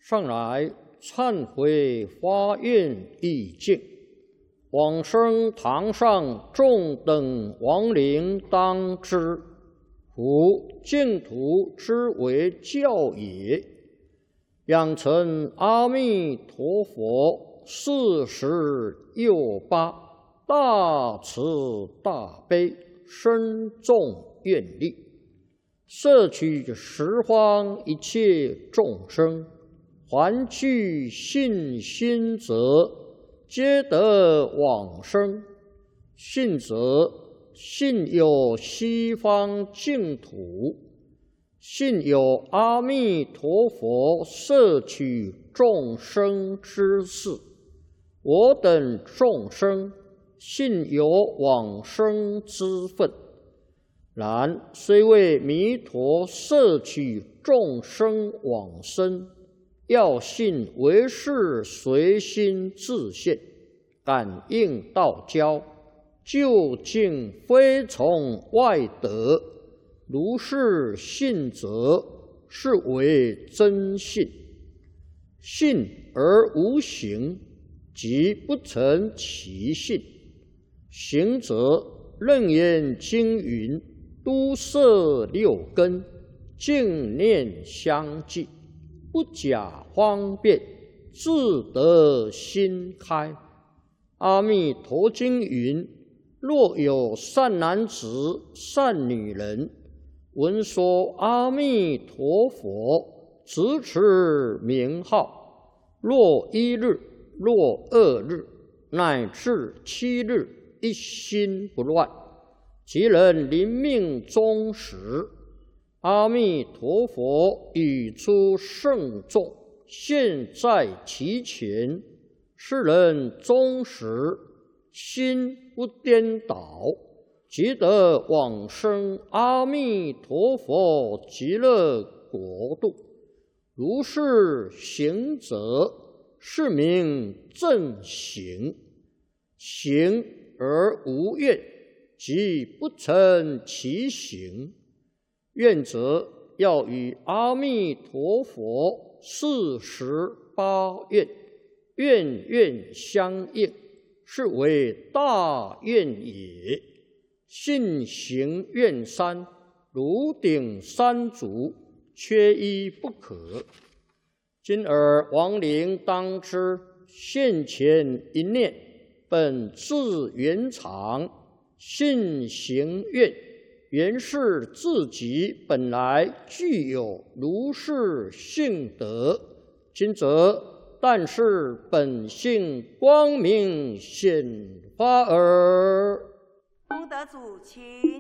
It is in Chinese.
上来忏悔发愿意境，往生堂上众等亡灵当知，夫净土之为教也。养成阿弥陀佛46大慈大悲，深重愿力，摄取十方一切众生，还具信心者，皆得往生。信则信有西方净土，信有阿弥陀佛摄取众生之事。我等众生信有往生之分，然虽为弥陀摄取众生往生，要信唯是随心自现，感应道交，究竟非从外得。如是信则，是为真信。信而无行，即不成其信。行则楞严经云：都摄六根，净念相继，不假方便，自得心开。阿弥陀经云：若有善男子、善女人，闻说阿弥陀佛，直持名号，若1日，若2日，乃至7日，一心不乱，即能临命终时，阿弥陀佛语出圣众，现在其前，是人终时心不颠倒，即得往生阿弥陀佛极乐国度。如是行者，是名正行。行而无愿，即不成其行。愿则要与阿弥陀佛48愿，愿愿相应，是为大愿也。信行愿三，如顶三足，缺一不可。今尔亡灵当知，现前一念，本自圆常，信行愿，原是自己本来具有如是性德。今则但是本性光明显发耳。 功德主，请。